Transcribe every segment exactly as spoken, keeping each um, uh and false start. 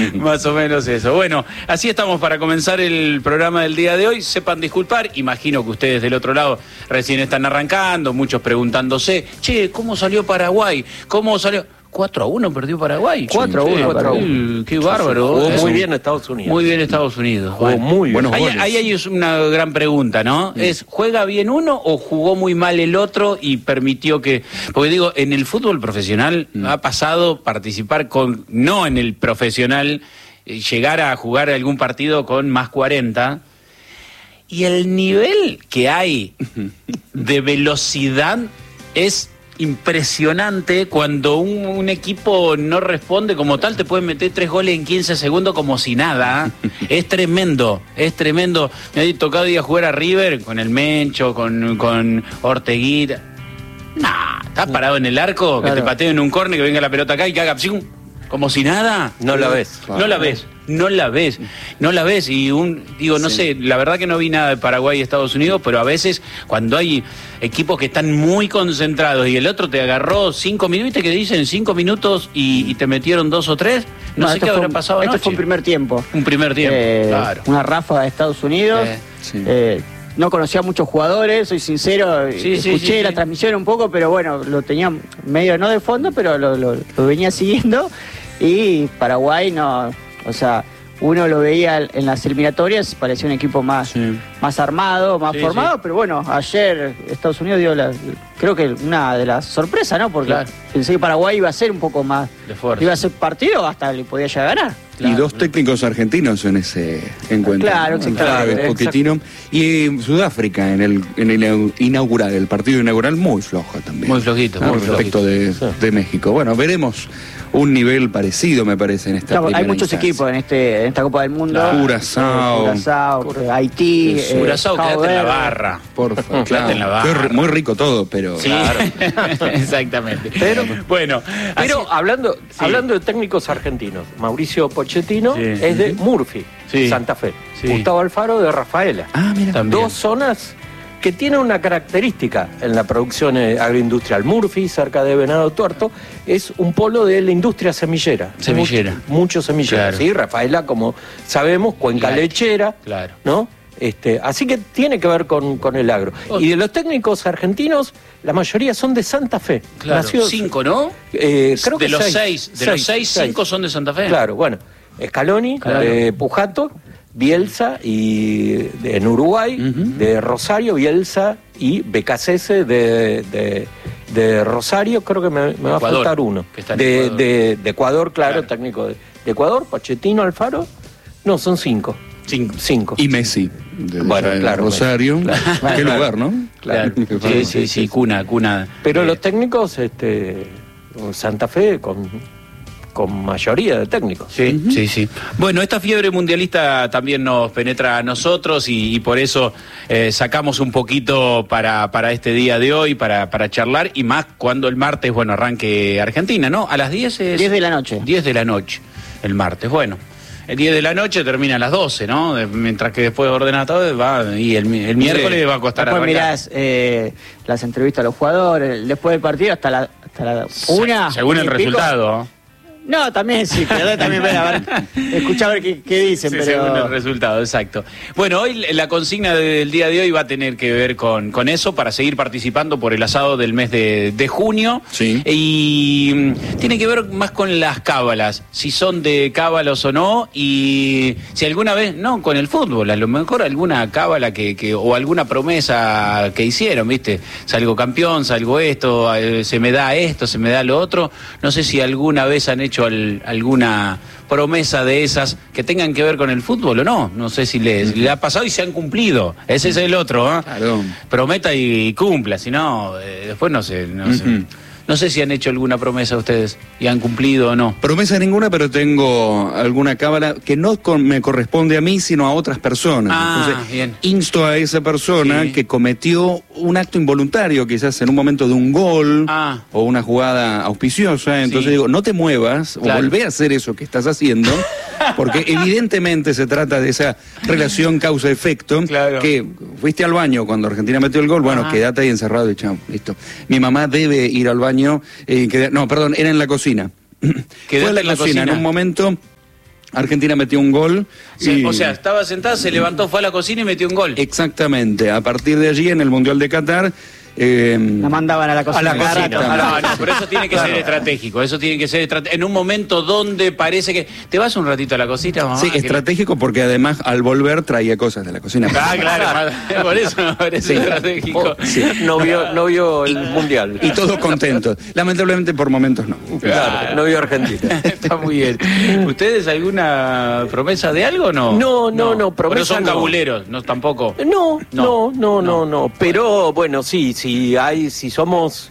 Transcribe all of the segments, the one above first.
Más o menos eso. Bueno, así estamos para comenzar el programa del día de hoy. Sepan disculpar, imagino que ustedes del otro lado recién están arrancando, muchos preguntándose, che, ¿cómo salió Paraguay? ¿Cómo salió? cuatro a uno perdió Paraguay. cuatro a uno. Sí, qué bárbaro. Jugó Eso. muy bien Estados Unidos. Muy bien Estados Unidos. Jugó bueno. muy bien. Ahí, ahí hay una gran pregunta, ¿no? Mm. Es, ¿juega bien uno o jugó muy mal el otro y permitió que...? Porque digo, en el fútbol profesional mm. ha pasado participar con... No en el profesional, eh, llegar a jugar algún partido con más cuarenta... Y el nivel que hay de velocidad es impresionante. Cuando un, un equipo no responde como tal, te pueden meter tres goles en quince segundos como si nada. Es tremendo, es tremendo. Me ha tocado ir a jugar a River con el Mencho, con, con Orteguita. Nah, estás parado en el arco, claro. Que te patee en un córner, que venga la pelota acá y que haga psium, como si nada. No la ves. No la ves. No la ves, no la ves y un, digo, no sí. sé, la verdad que no vi nada de Paraguay y Estados Unidos, pero a veces cuando hay equipos que están muy concentrados y el otro te agarró cinco minutos, que dicen cinco minutos y, y te metieron dos o tres, no, no sé qué habrá pasado Esto anoche. fue un primer tiempo. Un primer tiempo, eh, claro. Una ráfaga de Estados Unidos. Eh, sí. eh, no conocía a muchos jugadores, soy sincero, sí, escuché sí, sí, la sí. transmisión un poco, pero bueno, lo tenía medio no de fondo, pero lo, lo, lo venía siguiendo y Paraguay no, o sea... Uno lo veía en las eliminatorias, parecía un equipo más, sí. más armado, más sí, formado, sí. pero bueno, ayer Estados Unidos dio la, creo que una de las sorpresas, ¿no? Porque claro. pensé que Paraguay iba a ser un poco más, de fuerza. Iba a ser partido, hasta le podía llegar a ganar. Claro. Y dos técnicos argentinos en ese encuentro. Claro, ¿no? Claro, Pochettino. Y Sudáfrica en el, en el inaugural, el partido inaugural muy flojo también. Muy flojito, ¿no? muy Respecto flojito. De, de México. Bueno, veremos un nivel parecido, me parece, en esta claro, primera hay muchos instancia. equipos en este en esta Copa del Mundo. Claro. Curazao. Curazao, Haití. Eh, Curazao, quédate en la barra. Por favor, claro. en la barra. Muy rico todo, pero... Sí, claro. Exactamente. Pero, bueno, pero así... hablando, sí. hablando de técnicos argentinos, Mauricio Pochettino sí. es de Murphy, sí. Santa Fe. Sí. Gustavo Alfaro de Rafaela. Ah, mira. También. Dos zonas que tienen una característica en la producción agroindustrial. Murphy, cerca de Venado Tuerto, es un polo de la industria semillera. Semillera. Mucho, mucho semillera, claro. ¿sí? Rafaela, como sabemos, cuenca claro. lechera, claro. ¿no? Este, así que tiene que ver con, con el agro. Oh. Y de los técnicos argentinos, la mayoría son de Santa Fe. Claro, Nació, cinco, ¿no? Eh, creo de que los seis. seis, de seis, los seis, seis, cinco son de Santa Fe. Claro, bueno. Scaloni, claro. eh, Pujato, Bielsa y de, en Uruguay, uh-huh. de Rosario, Bielsa y Becasese de, de, de Rosario, creo que me, me va Ecuador, a faltar uno. De Ecuador. De, de Ecuador, claro, claro. técnico de, de Ecuador, Pochettino, Alfaro. No, son cinco. Cinco. cinco. Y Messi. De bueno, claro. Rosario. Claro. Qué lugar, ¿no? Claro. claro. Sí, sí, sí, cuna, cuna. Pero eh. los técnicos, este, Santa Fe con... con mayoría de técnicos. Sí, uh-huh. sí, sí. Bueno, esta fiebre mundialista también nos penetra a nosotros y, y por eso eh, sacamos un poquito para, para este día de hoy, para, para charlar, y más cuando el martes, bueno, arranque Argentina, ¿no? A las diez es... diez de la noche. diez de la noche, el martes. Bueno, el diez de la noche termina a las doce, ¿no? Mientras que después de ordenar todo, va, y el, el miércoles sí. va a costar después arrancar. Mirás eh, las entrevistas a los jugadores, después del partido hasta la, hasta la una. Según el resultado, pico. No, también sí, pero también a ver, escuchar a ver qué, qué dicen, sí, pero... según el resultado, exacto. Bueno, hoy la consigna del día de hoy va a tener que ver con, con eso, para seguir participando por el asado del mes de, de junio. Sí. Y tiene que ver más con las cábalas, si son de cábalos o no, y si alguna vez, no, con el fútbol, a lo mejor alguna cábala que, que o alguna promesa que hicieron, ¿viste? Salgo campeón, salgo esto, se me da esto, se me da lo otro. No sé si alguna vez han hecho Al, alguna promesa de esas que tengan que ver con el fútbol o no. No sé si les, uh-huh. les ha pasado y se han cumplido. Ese es el otro, ¿eh? Claro. Prometa y cumpla, si no, eh, después no sé, no uh-huh. sé. No sé si han hecho alguna promesa ustedes y han cumplido o no. Promesa ninguna, pero tengo alguna cábala que no con, me corresponde a mí, sino a otras personas. Ah, Entonces, bien. insto a esa persona sí. que cometió un acto involuntario, quizás en un momento de un gol ah. o una jugada auspiciosa. Entonces sí. digo, no te muevas claro. o volvé a hacer eso que estás haciendo, porque evidentemente se trata de esa relación causa-efecto, claro. que fuiste al baño cuando Argentina metió el gol, bueno, ah. quedate ahí encerrado y chao, listo. Mi mamá debe ir al baño. Eh, que, no, perdón, era en la cocina. Fue en la, la cocina, cocina en un momento Argentina metió un gol. Sí, y... O sea, estaba sentada, se levantó, fue a la cocina y metió un gol. Exactamente. A partir de allí, en el Mundial de Qatar... Eh, la mandaban a la cocina. A la cocina. No, no, pero eso tiene que claro. ser estratégico. Eso tiene que ser estratégico. En un momento donde parece que. ¿Te vas un ratito a la cocina, mamá? Sí, estratégico le... porque además al volver traía cosas de la cocina. Ah, claro. Por eso me parece sí. estratégico. Oh, sí. No vio, no vio el mundial. Y todos contentos. Lamentablemente por momentos no. Claro, claro. No vio Argentina. Está muy bien. ¿Ustedes alguna promesa de algo o no? No, no, no. no promesa pero son no. cabuleros, no tampoco. No, no, no, no, no. no. Pero bueno, sí, sí. Si hay, si somos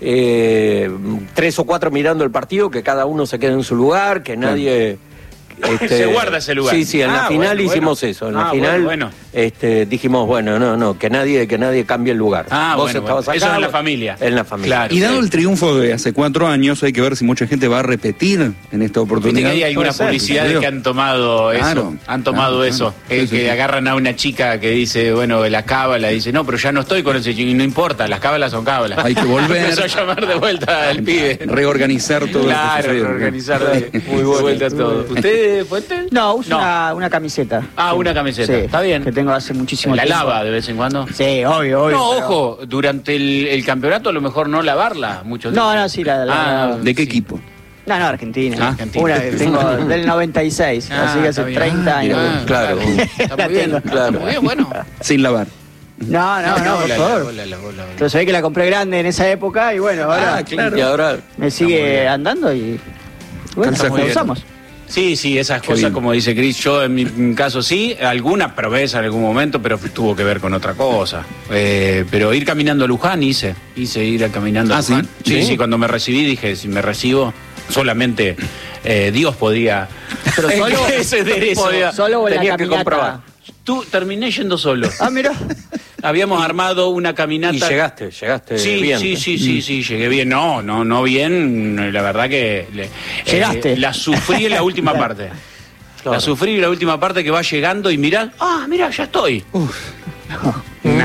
eh, tres o cuatro mirando el partido, que cada uno se quede en su lugar, que nadie... Este, se guarda ese lugar. Sí, sí, en ah, la final bueno, hicimos bueno. eso. En ah, la final bueno, bueno. Este, dijimos, bueno, no, no, que nadie, que nadie cambie el lugar. Ah, Vos bueno, estabas bueno. acá, Eso en la familia. En la familia. Claro, y dado sí. el triunfo de hace cuatro años, hay que ver si mucha gente va a repetir en esta oportunidad. Viste que hay algunas publicidades que han tomado eso. Claro, han tomado claro, eso. Claro. Eh, sí, que sí. agarran a una chica que dice, bueno, la cábala, dice, no, pero ya no estoy con ese chico. Y no importa, las cábalas son cábalas. Hay que volver. Empezó a llamar de vuelta al pibe. Reorganizar todo. Claro, reorganizar de, muy de vuelta todo. ¿Usted, Fuente? No, uso no. Una, una camiseta. Ah, sí. una camiseta. Sí, está bien. Que tengo hace muchísimo la tiempo. ¿La lava de vez en cuando? Sí, obvio, obvio. No, pero... ojo, durante el, el campeonato a lo mejor no lavarla muchos No, no, sí, la... la ah, ¿De qué sí. equipo? No, no, Argentina. Ah, Argentina. Una que tengo del noventa y seis, ah, así que hace treinta años. Ah, claro. Está muy bien, claro. Está muy bien, bueno. Sin lavar. No, no, no, no, por favor. Entonces se ve que la compré grande en esa época y bueno, ahora, ah, claro. y ahora me sigue andando y bueno, la usamos. Sí, sí, esas Qué cosas, bien. Como dice Cris, yo en mi caso sí, alguna promesa en algún momento, pero tuvo que ver con otra cosa. Eh, pero ir caminando a Luján hice, hice ir caminando a ¿Ah, Luján. Sí? Sí, sí, sí, cuando me recibí dije, si me recibo, solamente eh, Dios podía... Pero solo, eso. Podía, solo la tenía que comprobar. Tú terminé yendo solo. Ah, mira. Habíamos armado una caminata. Y llegaste, llegaste sí, bien. Sí, sí, sí, sí, llegué bien. No, no, no bien. La verdad que le, llegaste. Eh, la sufrí en la última parte. Claro. La sufrí en la última parte que va llegando y mirá, ah, mira, ya estoy. Uf. No, no,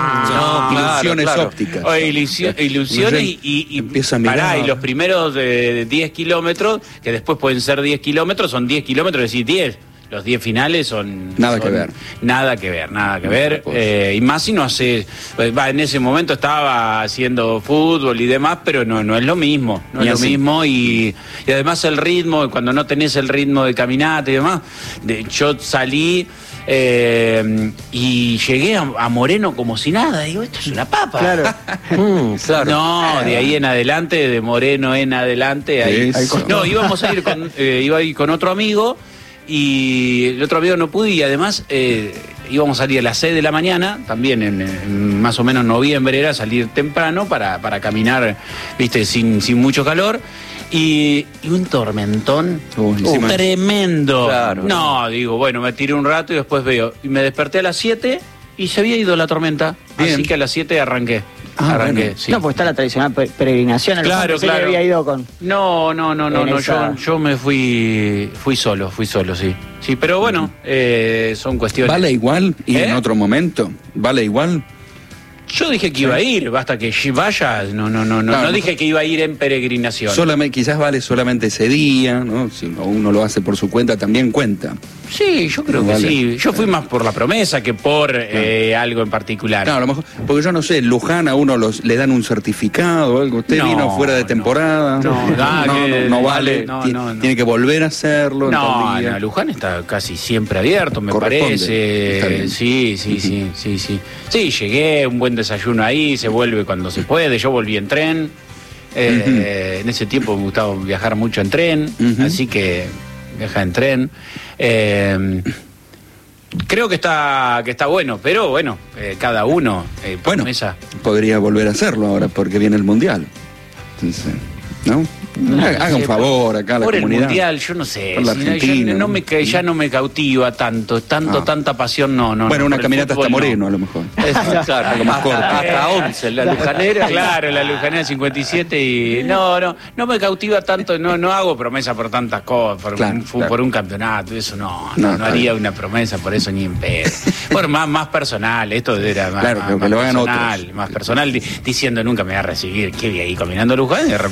no, ilusiones claro. ópticas. O ilusio, ilusiones y, y, y, empieza a mirar. Pará, y los primeros de diez kilómetros, que después pueden ser diez kilómetros, son diez kilómetros, es decir, diez. Los diez finales son... Nada son, que ver. Nada que ver, nada que ver. Eh, y más si no hace... Va, en ese momento estaba haciendo fútbol y demás, pero no, no es lo mismo. No y es así. Lo mismo. Y, y además el ritmo, cuando no tenés el ritmo de caminata y demás, de, yo salí... Eh, y llegué a, a Moreno como si nada. Digo, esto es una papa. Claro. mm, claro. No, de ahí en adelante, de Moreno en adelante. Ahí, ahí no, íbamos a ir con, eh, iba a ir con otro amigo. Y el otro amigo no pude y además eh, íbamos a salir a las seis de la mañana, también en, en más o menos noviembre era salir temprano para, para caminar, viste, sin, sin mucho calor. Y, y un tormentón uh, tremendo. Claro. No, digo, bueno, me tiré un rato y después veo. Y me desperté a las siete y se había ido la tormenta. Bien. Así que a las siete arranqué. Ah, arranqué, bueno. Sí. No, pues está la tradicional peregrinación. Claro, claro. Había ido con... No, no, no, no, no esa... yo, yo me fui fui solo, fui solo, sí. Sí, pero bueno, eh, son cuestiones. ¿Vale igual y ¿Eh? en otro momento? ¿Vale igual? Yo dije que iba a ir, basta que vaya, no, no, no, no, claro, no dije que iba a ir en peregrinación. Solamente, quizás vale solamente ese día, ¿no? Si uno lo hace por su cuenta, también cuenta. Sí, yo creo que vale. Sí. Yo fui más por la promesa que por claro. eh, algo en particular. Claro, a lo mejor, porque yo no sé, Luján a uno los, le dan un certificado o algo. Usted no, vino fuera de temporada. No, no, no, no, que, no, no vale. No, tiene, no, no. tiene que volver a hacerlo. No, no, Luján está casi siempre abierto, me parece. Sí, sí, sí, sí, sí. Sí, llegué, un buen desayuno ahí, se vuelve cuando se puede. Yo volví en tren. Eh, uh-huh. En ese tiempo me gustaba viajar mucho en tren, uh-huh. así que viaja en tren. Eh, creo que está que está bueno, pero bueno, eh, cada uno eh, bueno, promesa. Podría volver a hacerlo ahora porque viene el Mundial. Entonces, ¿no? No, haga un favor acá a la por comunidad. Por el Mundial, yo no sé. Por la si Argentina, no, no me, ya no me cautiva tanto, tanto, ah. tanta pasión, no, no. Bueno, no, una caminata hasta Moreno, no. a lo mejor. Es, claro, algo más corto. Hasta once, la Lujanera. Claro, la Lujanera cincuenta y siete y... No, no, no me cautiva tanto, no, no hago promesa por tantas cosas, por, claro, un, claro. por un campeonato, eso no, no, no, no haría una promesa por eso ni en pedo. Bueno, más, más personal, esto era más, claro, más, que más lo hagan personal, otros. más personal, diciendo nunca me voy a recibir, ¿qué vi ahí caminando a Luján? Y de repente, bueno...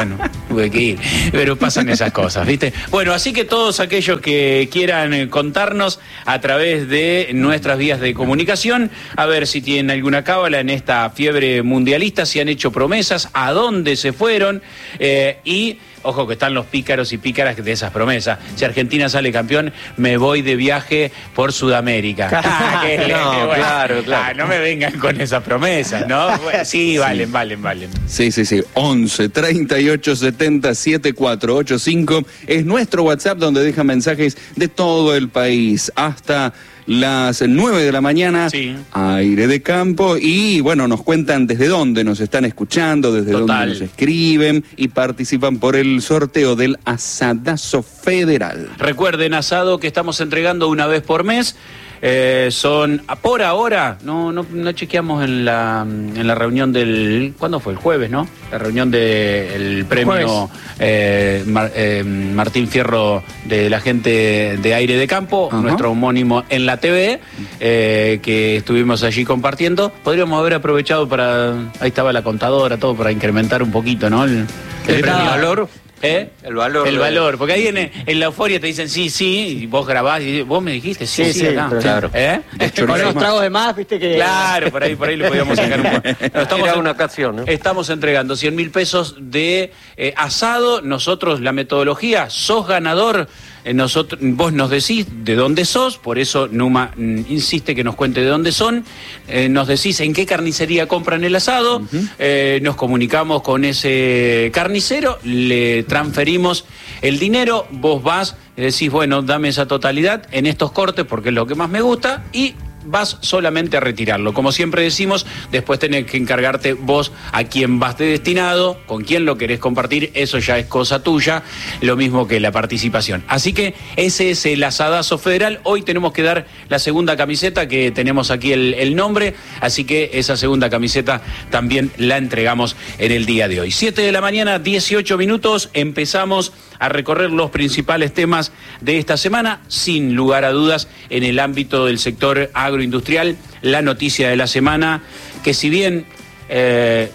bueno, tuve que ir. Pero pasan esas cosas, ¿viste? Bueno, así que todos aquellos que quieran contarnos a través de nuestras vías de comunicación, a ver si tienen alguna cábala en esta fiebre mundialista, si han hecho promesas, a dónde se fueron, eh, y ojo que están los pícaros y pícaras de esas promesas. Si Argentina sale campeón, me voy de viaje por Sudamérica. Ah, qué no, bueno. claro, claro. Ah, no me vengan con esas promesas, ¿no? Bueno, sí, valen, sí. valen, valen. Sí, sí, sí. once, treinta y ocho, setenta, setenta y cuatro ochenta y cinco es nuestro WhatsApp donde deja mensajes de todo el país. Hasta las nueve de la mañana, sí. Aire de Campo, y bueno, nos cuentan desde dónde nos están escuchando, desde Total. dónde nos escriben y participan por el sorteo del Asadazo Federal. Recuerden, asado que estamos entregando una vez por mes. Eh, son, por ahora, no, no, no chequeamos en la, en la reunión del, ¿cuándo fue? El jueves, ¿no? La reunión del premio eh, Mar, eh, Martín Fierro de la gente de Aire de Campo, uh-huh. nuestro homónimo en la T V, eh, que estuvimos allí compartiendo. Podríamos haber aprovechado para, ahí estaba la contadora, todo para incrementar un poquito, ¿no? El, el premio valor. ¿Eh? El valor. El valor, porque ahí en, en la euforia te dicen sí, sí, y vos grabás y vos me dijiste sí, sí, sí, sí acá. Claro. ¿Eh? Con los tragos de más, viste que... Claro, por ahí, por ahí le podíamos sacar un poco. No, estamos Era una ocasión, ¿no? Estamos entregando cien mil pesos de eh, asado. Nosotros, la metodología, sos ganador. Eh, nosotros, vos nos decís de dónde sos, por eso Numa mm, insiste que nos cuente de dónde son. Eh, nos decís en qué carnicería compran el asado. Uh-huh. eh, nos comunicamos con ese carnicero, le transferimos el dinero, vos vas, decís, bueno, dame esa totalidad en estos cortes porque es lo que más me gusta, y vas solamente a retirarlo. Como siempre decimos, después tenés que encargarte vos a quién vas de destinado, con quién lo querés compartir, eso ya es cosa tuya, lo mismo que la participación. Así que ese es el Asadazo Federal. Hoy tenemos que dar la segunda camiseta, que tenemos aquí el, el nombre, así que esa segunda camiseta también la entregamos en el día de hoy. siete de la mañana, dieciocho minutos, empezamos a recorrer los principales temas de esta semana, sin lugar a dudas, en el ámbito del sector agroindustrial. La noticia de la semana, que si bien eh,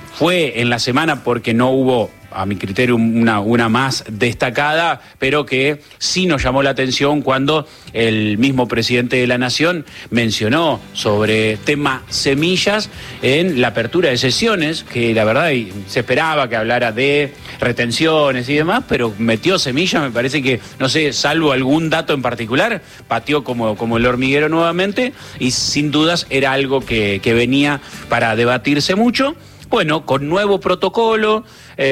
fue en la semana porque no hubo, a mi criterio, una, una más destacada, pero que sí nos llamó la atención cuando el mismo presidente de la Nación mencionó sobre tema semillas en la apertura de sesiones, que la verdad se esperaba que hablara de retenciones y demás, pero metió semillas, me parece que, no sé, salvo algún dato en particular, pateó como, como el hormiguero nuevamente, y sin dudas era algo que, que venía para debatirse mucho. Bueno, con nuevo protocolo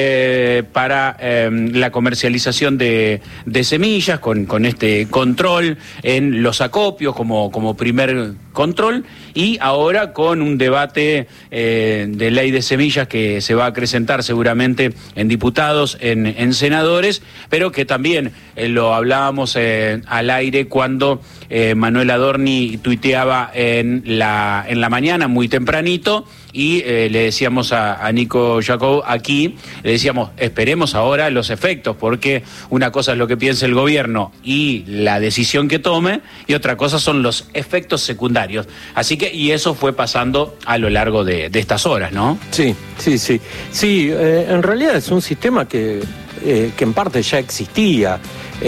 eh, para eh, la comercialización de, de semillas, con, con este control en los acopios como, como primer control, y ahora con un debate eh, de ley de semillas que se va a acrecentar seguramente en diputados, en, en senadores, pero que también eh, lo hablábamos eh, al aire cuando eh, Manuel Adorni tuiteaba en la, en la mañana, muy tempranito, y eh, le decíamos a, a Nico Jacob aquí, le decíamos, esperemos ahora los efectos, porque una cosa es lo que piensa el gobierno y la decisión que tome, y otra cosa son los efectos secundarios. Así que, y eso fue pasando a lo largo de, de estas horas, ¿no? Sí, sí, sí. Sí, eh, en realidad es un sistema que, eh, que en parte ya existía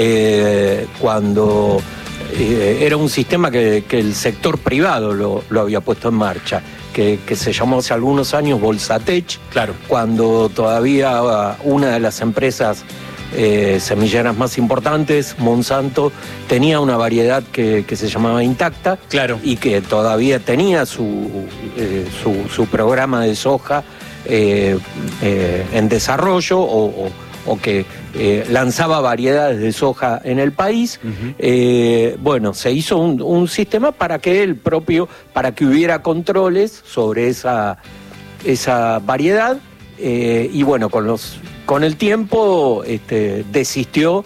eh, cuando eh, era un sistema que, que el sector privado lo, lo había puesto en marcha. Que, que se llamó hace algunos años Bolsatech, claro, cuando todavía una de las empresas eh, semilleras más importantes, Monsanto, tenía una variedad que, que se llamaba Intacta, claro, y que todavía tenía su, eh, su, su programa de soja eh, eh, en desarrollo, o, o, o que eh, lanzaba variedades de soja en el país. Uh-huh. eh, bueno, se hizo un, un sistema para que el propio, para que hubiera controles sobre esa, esa variedad, eh, y bueno, con los con el tiempo este, desistió,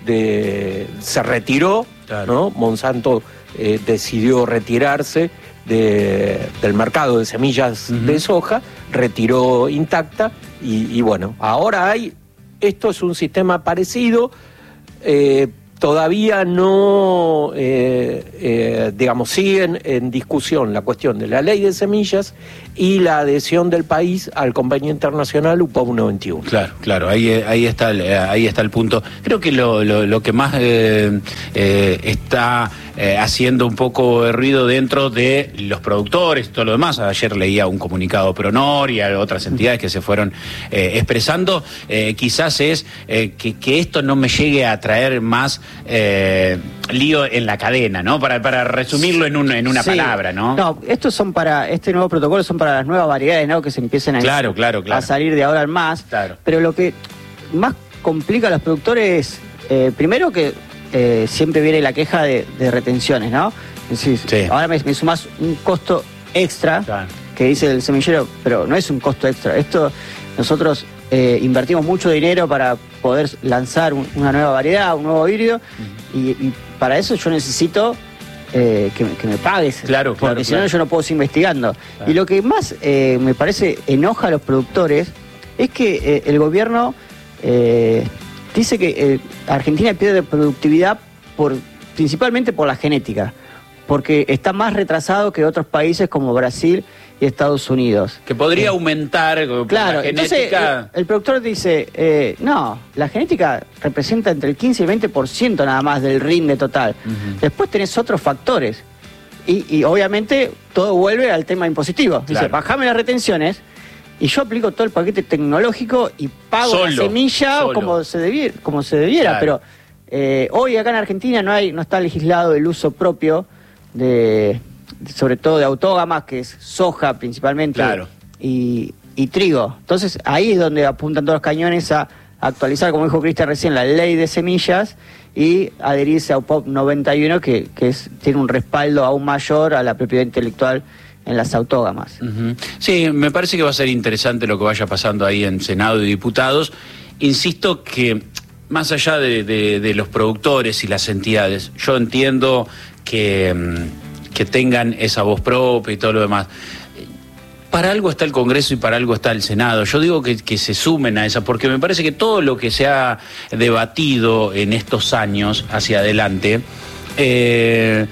de, se retiró, claro, ¿no? Monsanto eh, decidió retirarse de, del mercado de semillas, uh-huh, de soja, retiró Intacta, y, y bueno, ahora hay... Esto es un sistema parecido, eh, todavía no, eh, eh, digamos, siguen en discusión la cuestión de la ley de semillas y la adhesión del país al convenio internacional U P O V noventa y uno. Claro, claro, ahí, ahí, está, el, ahí está el punto. Creo que lo, lo, lo que más eh, eh, está eh, haciendo un poco de ruido dentro de los productores y todo lo demás, ayer leía un comunicado Pronor y a otras entidades que se fueron eh, expresando, eh, quizás es eh, que, que esto no me llegue a traer más eh, lío en la cadena, ¿no? Para, para resumirlo en, un, en una sí. palabra, ¿no? No, estos son para, este nuevo protocolo son para las nuevas variedades, ¿no? Que se empiecen a, claro, claro, claro. a salir de ahora en más. Claro. Pero lo que más complica a los productores es, eh, primero que eh, siempre viene la queja de, de retenciones, ¿no? Es decir, sí. ahora me, me sumás un costo extra, claro. que dice el semillero, pero no es un costo extra. Esto, nosotros eh, invertimos mucho dinero para poder lanzar un, una nueva variedad, un nuevo híbrido, uh-huh. y, y para eso yo necesito eh, que, que me pagues, claro, porque claro, si no claro. yo no puedo seguir investigando. Claro. Y lo que más eh, me parece enoja a los productores es que eh, el gobierno eh, dice que eh, Argentina pierde productividad por, principalmente por la genética, porque está más retrasado que otros países como Brasil y Estados Unidos. Que podría eh, aumentar claro, la genética. Entonces, el, el productor dice, eh, no, la genética representa entre el quince y el veinte por ciento nada más del rinde total. Uh-huh. Después tenés otros factores. Y, y obviamente todo vuelve al tema impositivo. Claro. Dice, bajame las retenciones y yo aplico todo el paquete tecnológico y pago solo, la semilla solo. como se debiera, como se debiera. Claro. Pero eh, hoy acá en Argentina no hay, no está legislado el uso propio de, sobre todo de autógamas, que es soja principalmente, claro. y, y trigo. Entonces ahí es donde apuntan todos los cañones a actualizar, como dijo Cristian recién, la ley de semillas y adherirse a U P O V noventa y uno, que, que es, tiene un respaldo aún mayor a la propiedad intelectual en las autógamas. Uh-huh. Sí, me parece que va a ser interesante lo que vaya pasando ahí en Senado y Diputados. Insisto que más allá de, de, de los productores y las entidades, yo entiendo que, que tengan esa voz propia y todo lo demás. Para algo está el Congreso y para algo está el Senado. Yo digo que, que se sumen a esa, porque me parece que todo lo que se ha debatido en estos años hacia adelante, eh,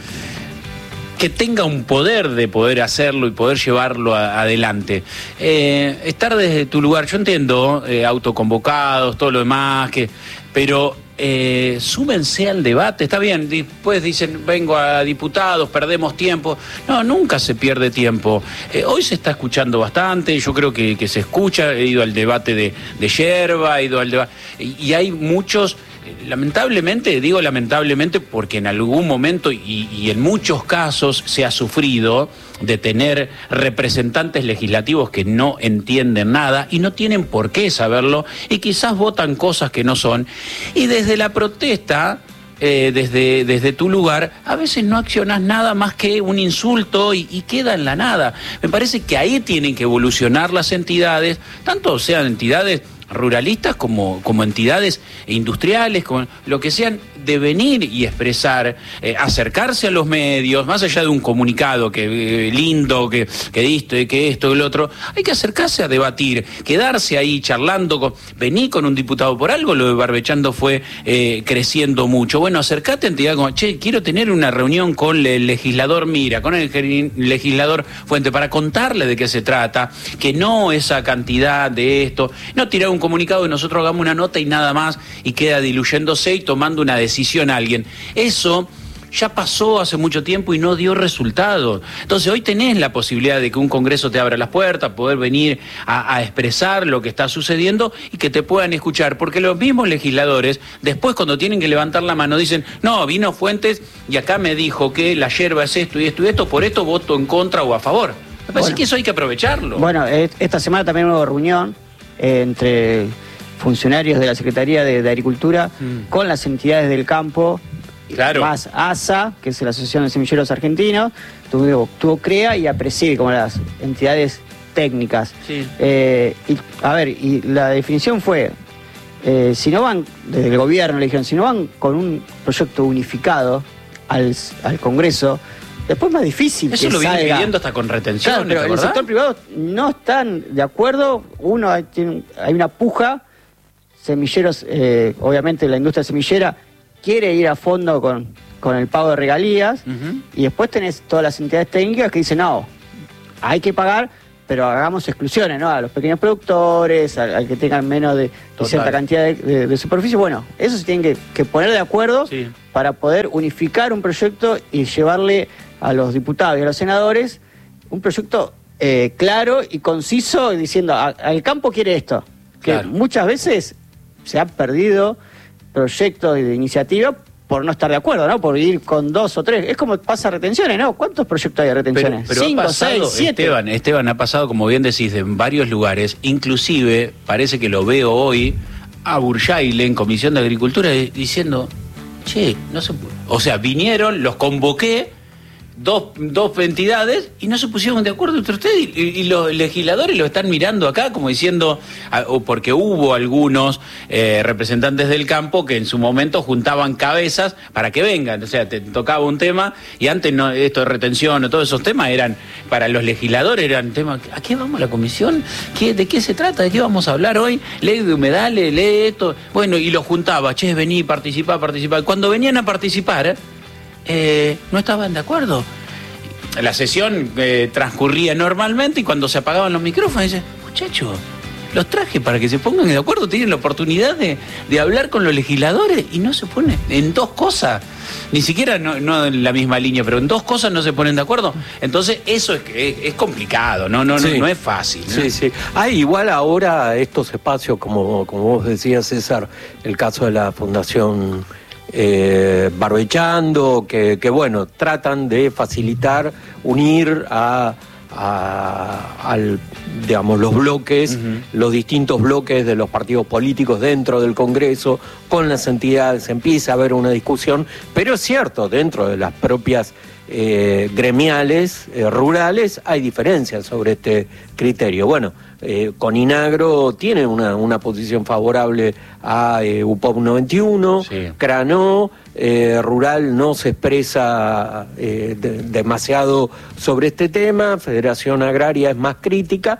que tenga un poder de poder hacerlo y poder llevarlo a, adelante. Eh, estar desde tu lugar, yo entiendo, eh, autoconvocados, todo lo demás, que, pero eh, súmense al debate. Está bien, después dicen, vengo a diputados, perdemos tiempo. No, nunca se pierde tiempo. Eh, hoy se está escuchando bastante, yo creo que, que se escucha. He ido al debate de, de yerba, he ido al debate, y, y hay muchos. Lamentablemente, digo lamentablemente porque en algún momento y, y en muchos casos se ha sufrido de tener representantes legislativos que no entienden nada y no tienen por qué saberlo y quizás votan cosas que no son. Y desde la protesta, eh, desde, desde tu lugar, a veces no accionás nada más que un insulto y, y queda en la nada. Me parece que ahí tienen que evolucionar las entidades, tanto sean entidades ruralistas como, como entidades industriales, como lo que sean, de venir y expresar, eh, acercarse a los medios, más allá de un comunicado que eh, lindo, que, que esto y que esto y lo otro, hay que acercarse a debatir, quedarse ahí charlando, con, vení con un diputado. Por algo lo de Barbechando fue eh, creciendo mucho. Bueno, acercate a entidad como, che, quiero tener una reunión con el legislador Mira, con el legislador Fuente, para contarle de qué se trata, que no esa cantidad de esto, no tirar un comunicado y nosotros hagamos una nota y nada más, y queda diluyéndose y tomando una decisión a alguien. Eso ya pasó hace mucho tiempo y no dio resultado. Entonces hoy tenés la posibilidad de que un Congreso te abra las puertas, poder venir a, a expresar lo que está sucediendo y que te puedan escuchar, porque los mismos legisladores después, cuando tienen que levantar la mano, dicen, no, vino Fuentes y acá me dijo que la yerba es esto y esto y esto, por esto voto en contra o a favor. Me parece bueno, que eso hay que aprovecharlo. Bueno, esta semana también hubo reunión eh, entre funcionarios de la Secretaría de, de Agricultura mm. con las entidades del campo, claro. más A S A, que es la Asociación de Semilleros Argentinos, tuvo, tuvo CREA y APRESID como las entidades técnicas. Sí. Eh, y, a ver, y la definición fue, eh, si no van, desde el gobierno le dijeron, si no van con un proyecto unificado al, al Congreso, después es más difícil. Eso que lo viene salga. pidiendo hasta con retención. Claro, pero en el sector privado no están de acuerdo. Uno, hay, tiene, hay una puja. Semilleros, eh, obviamente la industria semillera quiere ir a fondo con, con el pago de regalías, uh-huh. y después tenés todas las entidades técnicas que dicen, no, hay que pagar, pero hagamos exclusiones, ¿no? A los pequeños productores, al, al que tengan menos de, de cierta cantidad de, de, de superficie. Bueno, eso se tienen que, que poner de acuerdo sí. para poder unificar un proyecto y llevarle a los diputados y a los senadores un proyecto eh, claro y conciso, diciendo, al campo quiere esto. Que claro. muchas veces se han perdido proyectos de iniciativa por no estar de acuerdo, ¿no? Por ir con dos o tres. Es como pasa retenciones, ¿no? ¿Cuántos proyectos hay de retenciones? Pero, pero Cinco, ha pasado, seis, siete. Esteban, Esteban, ha pasado, como bien decís, en varios lugares. Inclusive, parece que lo veo hoy, a Burjaile, en Comisión de Agricultura, diciendo, che, no se puede. O sea, vinieron, los convoqué, Dos, dos entidades y no se pusieron de acuerdo entre ustedes y, y los legisladores lo están mirando acá como diciendo, o porque hubo algunos eh, representantes del campo que en su momento juntaban cabezas para que vengan, o sea, te tocaba un tema y antes no, esto de retención o todos esos temas eran, para los legisladores eran temas, ¿a qué vamos a la comisión? ¿Qué, ¿De qué se trata? ¿De qué vamos a hablar hoy? Ley de humedales, lee esto, bueno, y los juntaba, che, vení, participá, participá, cuando venían a participar Eh, no estaban de acuerdo. La sesión eh, transcurría normalmente y cuando se apagaban los micrófonos, dice, muchachos, los traje para que se pongan de acuerdo, tienen la oportunidad de, de hablar con los legisladores y no se ponen en dos cosas, ni siquiera no, no en la misma línea, pero en dos cosas no se ponen de acuerdo. Entonces eso es, es, es complicado, no, no, sí. no, no es fácil, ¿no? Sí, sí. Hay igual ahora estos espacios, como, como vos decías, César, el caso de la Fundación Eh, Barbechando, que, que bueno, tratan de facilitar, unir a, a al, digamos, los bloques, uh-huh. los distintos bloques de los partidos políticos dentro del Congreso, con las entidades, empieza a haber una discusión, pero es cierto, dentro de las propias eh, gremiales, eh, rurales, hay diferencias sobre este criterio. Bueno, eh, Coninagro tiene una, una posición favorable a eh, U P O P noventa y uno, sí. Cranó, eh, Rural no se expresa eh, de, demasiado sobre este tema, Federación Agraria es más crítica,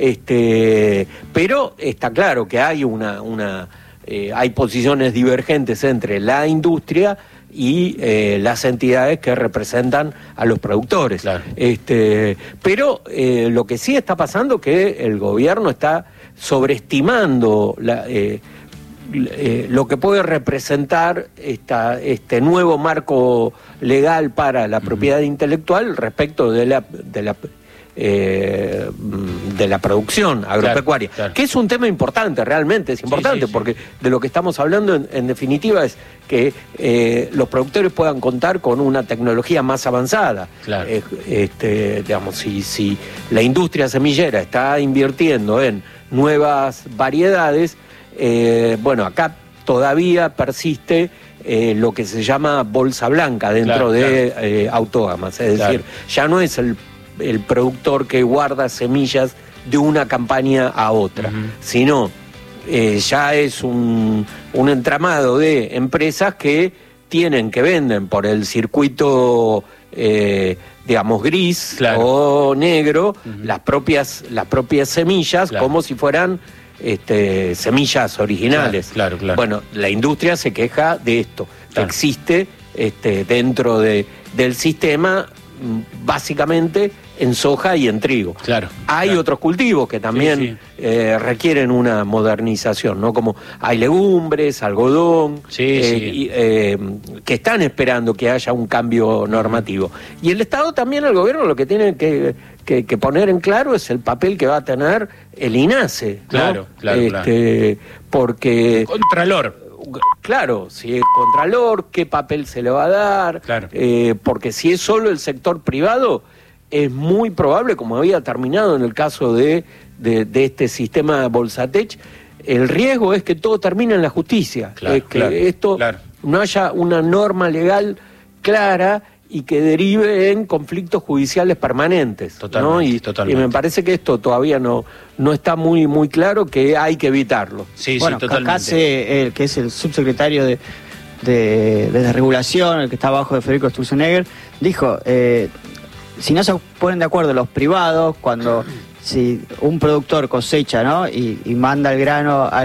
este, pero está claro que hay una, una eh, hay posiciones divergentes entre la industria y eh, las entidades que representan a los productores. Claro. Este, pero eh, lo que sí está pasando es que el gobierno está sobreestimando la, eh, eh, lo que puede representar esta, este nuevo marco legal para la propiedad uh-huh. intelectual respecto de la, de la Eh, de la producción agropecuaria, claro, claro. que es un tema importante, realmente es importante, sí, sí, sí. porque de lo que estamos hablando en, en definitiva es que eh, los productores puedan contar con una tecnología más avanzada. Claro. Eh, este, digamos, si, si la industria semillera está invirtiendo en nuevas variedades, eh, bueno, acá todavía persiste eh, lo que se llama bolsa blanca dentro claro, de claro. Eh, autógamas, es claro. decir, ya no es el el productor que guarda semillas de una campaña a otra, uh-huh. sino eh, ya es un, un entramado de empresas que tienen, que venden por el circuito, eh, digamos, gris claro. o negro, uh-huh. las propias, las propias semillas, claro. como si fueran este, semillas originales. Claro, claro, claro. Bueno, la industria se queja de esto, claro. que existe este, dentro de, del sistema, básicamente en soja y en trigo. Claro. Hay claro. otros cultivos que también sí, sí. Eh, requieren una modernización, ¿no? Como hay legumbres, algodón, sí, eh, sí. Y, eh, que están esperando que haya un cambio normativo. Uh-huh. Y el Estado también, el gobierno, lo que tiene que, que, que poner en claro es el papel que va a tener el INASE, ¿no? Claro, claro, este, claro. Porque... El Contralor. Claro, si es Contralor, qué papel se le va a dar, claro. eh, porque si es solo el sector privado, es muy probable, como había terminado en el caso de, de, de este sistema Bolsatech, el riesgo es que todo termine en la justicia, claro, es que claro, esto claro. no haya una norma legal clara y que derive en conflictos judiciales permanentes. Totalmente, ¿no? y, totalmente. Y me parece que esto todavía no, no está muy, muy claro, que hay que evitarlo. Sí, bueno, sí, totalmente. Cacase, el que es el subsecretario de, de, de desregulación, el que está abajo de Federico Sturzenegger, dijo, eh, si no se ponen de acuerdo los privados, cuando si un productor cosecha, ¿no? y, y manda el grano al,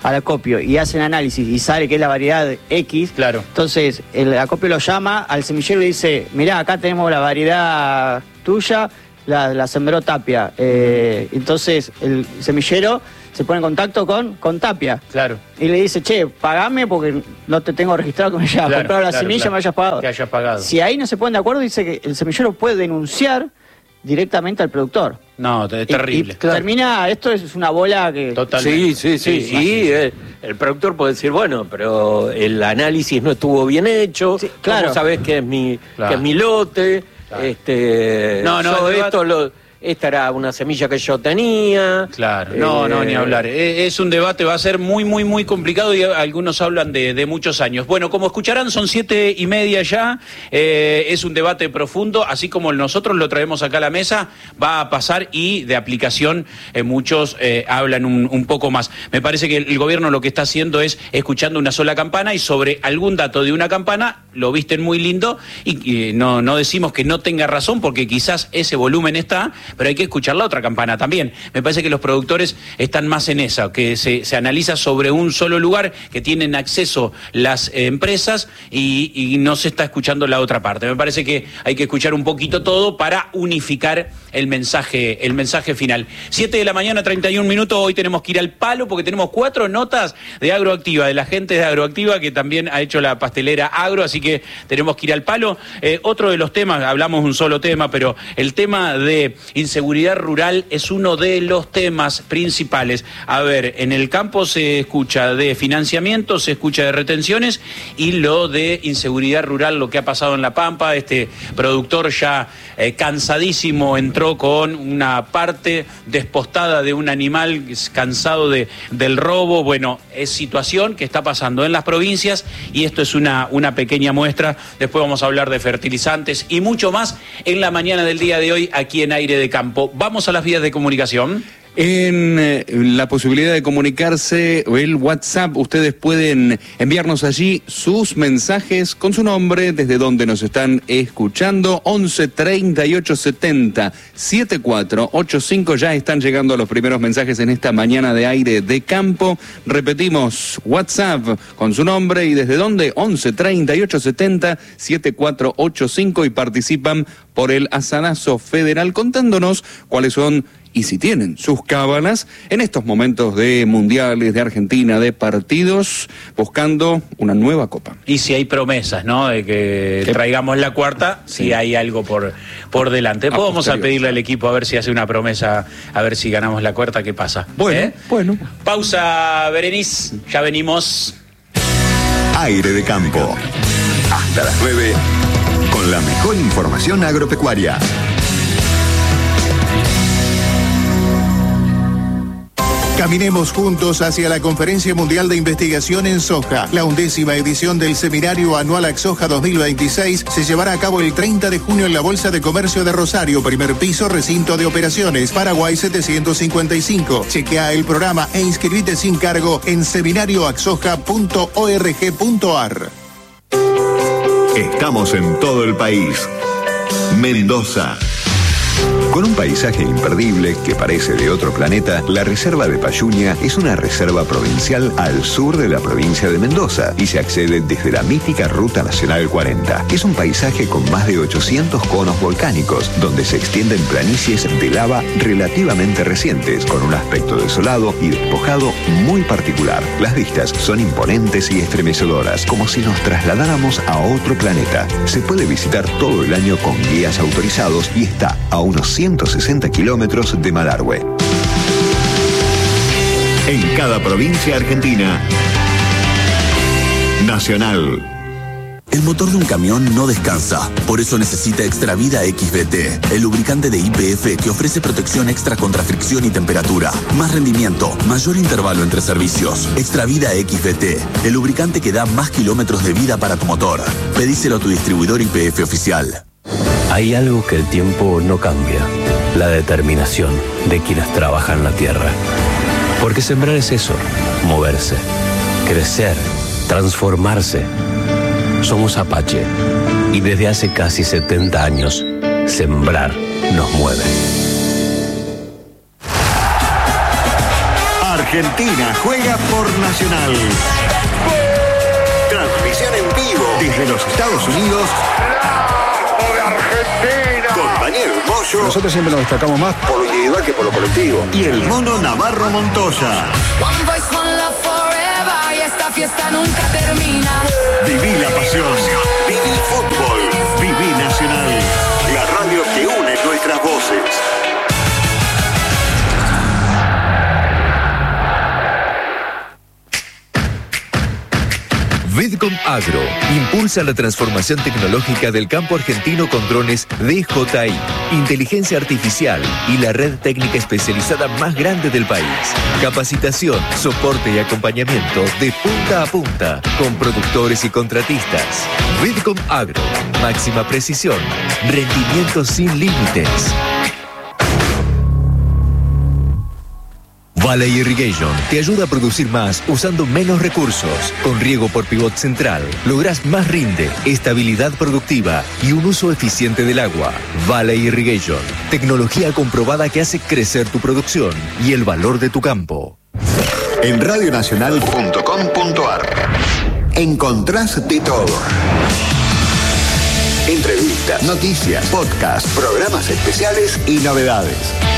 al acopio y hacen análisis y sale que es la variedad X, claro. Entonces el acopio lo llama al semillero y dice, mirá, acá tenemos la variedad tuya, la, la sembró Tapia. Eh, entonces el semillero se pone en contacto con, con Tapia. Claro. Y le dice, che, pagame porque no te tengo registrado que me hayas claro, comprado la claro, semilla, claro. me hayas pagado. Que hayas pagado. Si ahí no se ponen de acuerdo, dice que el semillero puede denunciar directamente al productor. No, es terrible. Y, y claro. Termina, esto es una bola que... Totalmente. Sí, sí, sí. sí, sí el, el productor puede decir, bueno, pero el análisis no estuvo bien hecho. Sí, claro. ¿Cómo sabés que es mi, claro. que es mi lote? Claro. Este, no, no, yo esto lo... Esta era una semilla que yo tenía. Claro, no, eh, no, ni hablar. Es un debate, va a ser muy, muy, muy complicado y algunos hablan de, de muchos años. Bueno, como escucharán, son siete y media ya. Eh, es un debate profundo, así como nosotros lo traemos acá a la mesa, va a pasar y de aplicación eh, muchos eh, hablan un, un poco más. Me parece que el gobierno lo que está haciendo es escuchando una sola campana y sobre algún dato de una campana lo visten muy lindo y, y no, no decimos que no tenga razón porque quizás ese volumen está, pero hay que escuchar la otra campana también. Me parece que los productores están más en esa, que se, se analiza sobre un solo lugar, que tienen acceso las eh, empresas y, y no se está escuchando la otra parte. Me parece que hay que escuchar un poquito todo para unificar el mensaje, el mensaje final. siete de la mañana, treinta y un minutos, hoy tenemos que ir al palo porque tenemos cuatro notas de Agroactiva, de la gente de Agroactiva que también ha hecho la pastelera Agro, así que tenemos que ir al palo. Eh, otro de los temas, hablamos un solo tema, pero el tema de inseguridad rural es uno de los temas principales. A ver, en el campo se escucha de financiamiento, se escucha de retenciones y lo de inseguridad rural, lo que ha pasado en La Pampa. Este productor ya eh, cansadísimo entró con una parte despostada de un animal cansado de, del robo. Bueno, es situación que está pasando en las provincias y esto es una, una pequeña muestra. Después vamos a hablar de fertilizantes y mucho más en la mañana del día de hoy aquí en Aire de Campo. Vamos a las vías de comunicación. En eh, la posibilidad de comunicarse, el WhatsApp, ustedes pueden enviarnos allí sus mensajes con su nombre, desde donde nos están escuchando, once treinta y ocho setenta setenta y cuatro ochenta y cinco, ya están llegando los primeros mensajes en esta mañana de Aire de Campo. Repetimos, WhatsApp con su nombre y desde donde, once treinta y ocho setenta setenta y cuatro ochenta y cinco, y participan por el asadazo federal contándonos cuáles son y si tienen sus cábalas en estos momentos de mundiales, de Argentina, de partidos, buscando una nueva copa. Y si hay promesas, ¿no? De que ¿Qué? traigamos la cuarta, sí. si hay algo por, por delante. Después vamos a pedirle al equipo a ver si hace una promesa, a ver si ganamos la cuarta, ¿qué pasa? Bueno, ¿Eh? bueno. Pausa, Berenice, ya venimos. Aire de Campo. Hasta las nueve, con la mejor información agropecuaria. Caminemos juntos hacia la Conferencia Mundial de Investigación en Soja. La undécima edición del Seminario Anual AgSoja dos mil veintiséis se llevará a cabo el treinta de junio en la Bolsa de Comercio de Rosario, primer piso, recinto de operaciones, Paraguay setecientos cincuenta y cinco. Chequea el programa e inscribite sin cargo en seminario agsoja punto org punto ar. Estamos en todo el país. Mendoza. Con un paisaje imperdible que parece de otro planeta, la Reserva de Payuña es una reserva provincial al sur de la provincia de Mendoza y se accede desde la mítica Ruta Nacional cuarenta. Es un paisaje con más de ochocientos conos volcánicos, donde se extienden planicies de lava relativamente recientes, con un aspecto desolado y despojado muy particular. Las vistas son imponentes y estremecedoras, como si nos trasladáramos a otro planeta. Se puede visitar todo el año con guías autorizados y está a unos ciento sesenta kilómetros de Malargüe. En cada provincia argentina, Nacional. El motor de un camión no descansa, por eso necesita Extravida X B T, el lubricante de Y P F que ofrece protección extra contra fricción y temperatura, más rendimiento, mayor intervalo entre servicios. Extravida X B T, el lubricante que da más kilómetros de vida para tu motor. Pedíselo a tu distribuidor Y P F oficial. Hay algo que el tiempo no cambia, la determinación de quienes trabajan la tierra. Porque sembrar es eso, moverse, crecer, transformarse. Somos Apache y desde hace casi setenta años, sembrar nos mueve. Argentina juega por Nacional. Transmisión en vivo desde los Estados Unidos. ¡De Argentina! Compañero Moyo. Nosotros siempre nos destacamos más por lo individual que por lo colectivo. Y el mono Navarro Montoya. One Voice con la Forever y esta fiesta nunca termina. Viví la pasión. Viví fútbol. Viví Nacional. La radio que une nuestras voces. Vidcom Agro impulsa la transformación tecnológica del campo argentino con drones D J I, inteligencia artificial y la red técnica especializada más grande del país. Capacitación, soporte y acompañamiento de punta a punta con productores y contratistas. Vidcom Agro, máxima precisión, rendimiento sin límites. Valley Irrigation te ayuda a producir más usando menos recursos. Con riego por pivot central, lográs más rinde, estabilidad productiva y un uso eficiente del agua. Valley Irrigation, tecnología comprobada que hace crecer tu producción y el valor de tu campo. En radio nacional punto com punto a r encontrás de todo. Entrevistas, noticias, podcasts, programas especiales y novedades.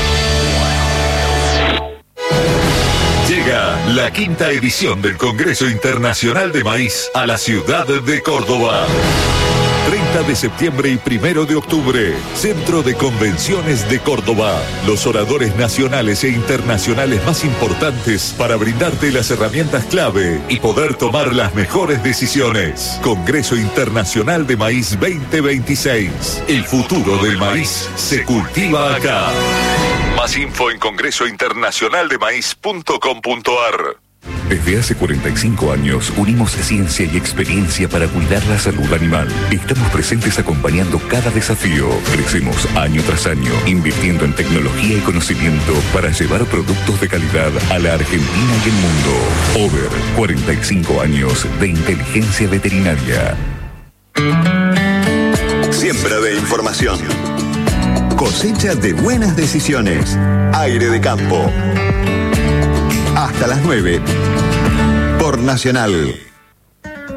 Llega la quinta edición del Congreso Internacional de Maíz a la ciudad de Córdoba. treinta de septiembre y primero de octubre, Centro de Convenciones de Córdoba. Los oradores nacionales e internacionales más importantes para brindarte las herramientas clave y poder tomar las mejores decisiones. Congreso Internacional de Maíz veinte veintiséis. El futuro del maíz se cultiva acá. Más info en congreso internacional de maíz punto com punto a r. Desde hace cuarenta y cinco años unimos ciencia y experiencia para cuidar la salud animal. Estamos presentes acompañando cada desafío. Crecemos año tras año, invirtiendo en tecnología y conocimiento para llevar productos de calidad a la Argentina y el mundo. Over, cuarenta y cinco años de inteligencia veterinaria. Siembra de información. Cosecha de buenas decisiones. Aire de campo. Hasta las nueve. Por Nacional.